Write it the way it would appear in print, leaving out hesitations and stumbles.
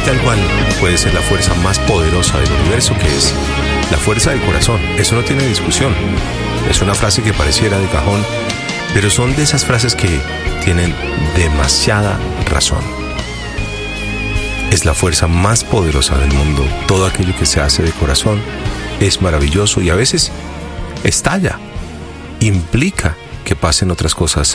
tal cual puede ser la fuerza más poderosa del universo, que es la fuerza del corazón. Eso no tiene discusión. Es una frase que pareciera de cajón, pero son de esas frases que tienen demasiada razón. Es la fuerza más poderosa del mundo. Todo aquello que se hace de corazón es maravilloso y a veces estalla. Implica que pasen otras cosas